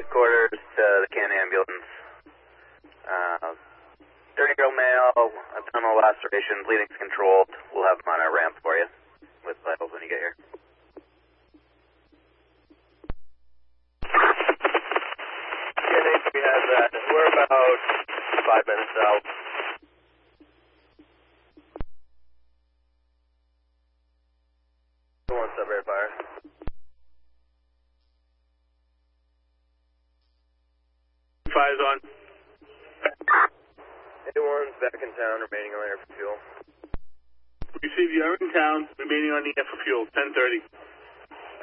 quarters to the Can ambulance. 30-year-old male, abdominal lacerations, bleeding's controlled. We'll have him on our ramp for you with vitals when you get here. Yeah, Nate, we have that. We're about 5 minutes out. One sub red fire. Fire's on. A1's back in town, remaining on air for fuel. Receive, you're in town, remaining on the air for fuel, 10:30.